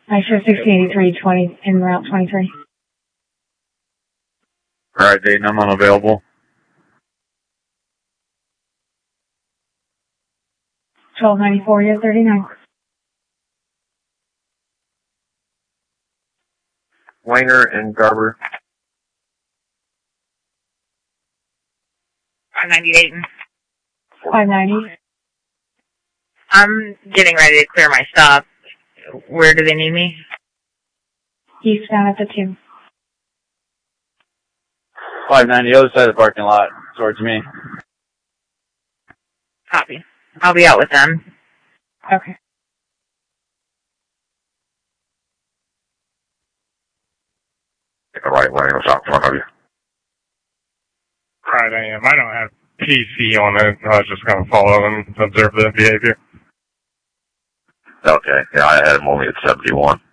I show 1683 in Route 23. Alright, Dayton, I'm unavailable. 1294, you have 39. Wanger and Garber. 590 Dayton. 590. I'm getting ready to clear my stop. Where do they need me? Eastbound at the 2. 590, other side of the parking lot, towards me. Copy. I'll be out with them. Okay. Take a right lane, what's out in front of you? Right, I am. I don't have PC on it. I was just going to follow and observe the behavior. Okay, yeah, I had him only at 71.